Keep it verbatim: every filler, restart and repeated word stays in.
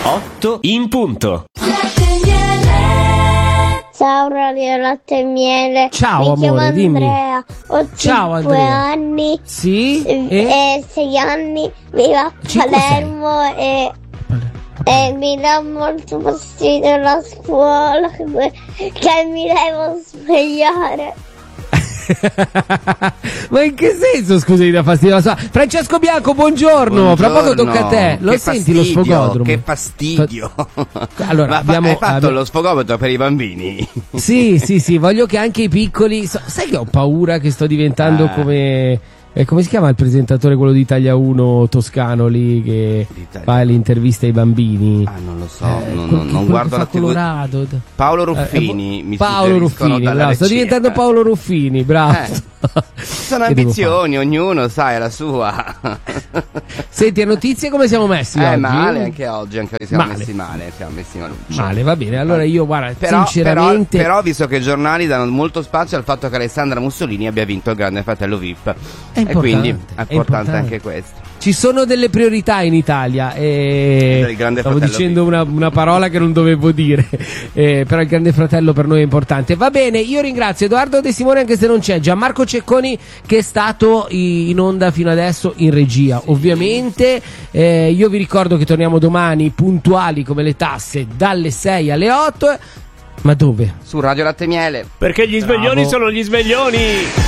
otto in punto. Ciao Radio Latte e Miele. Ciao, mi amore, chiamo dimmi. Andrea. Ho Ciao, cinque Andrea. anni Sì? e, E? e sei anni. Vivo a Cinque, Palermo e, e mi dà molto fastidio la scuola che, che mi devo svegliare. Ma in che senso, scusi, da fastidio? Francesco Bianco, buongiorno. Buongiorno. Fra poco tocca a te. Lo Che senti lo fastidio, sfogodromo? Che fastidio. Allora, Ma abbiamo, hai fatto abbiamo... lo sfogometro per i bambini? Sì, sì, sì, voglio che anche i piccoli... so- Sai che ho paura che sto diventando Ah. come... eh, come si chiama il presentatore, quello di Italia uno toscano lì che D'Italia fa le interviste ai bambini? Ah, non lo so, Eh, non, quel- non, non quello guardo che la fa tivù. Colorado. Paolo Eh, Ruffini, eh, mi Paolo suggeriscono Ruffini, dalla bravo, sto regia. diventando Paolo Ruffini, bravo. Eh, Sono Che devo ambizioni, ognuno sa, è la sua. Senti, a notizie come siamo messi Eh, oggi? male anche oggi, anche oggi siamo Male. messi male, siamo messi malucci. Male, va bene. Allora io, guarda, Però, sinceramente... però, però, visto che i giornali danno molto spazio al fatto che Alessandra Mussolini abbia vinto il Grande Fratello V I P, È e quindi è importante, importante, è importante. anche questo. Ci sono delle priorità in Italia e Il Grande stavo Fratello dicendo una, una parola che non dovevo dire, eh, però il Grande Fratello per noi è importante. Va bene, io ringrazio Edoardo De Simone anche se non c'è, Gianmarco Cecconi che è stato i- in onda fino adesso in regia. Ovviamente eh, io vi ricordo che torniamo domani puntuali come le tasse dalle sei alle otto. Ma dove? Su Radio Latte e Miele. Perché gli sveglioni Bravo. sono gli sveglioni.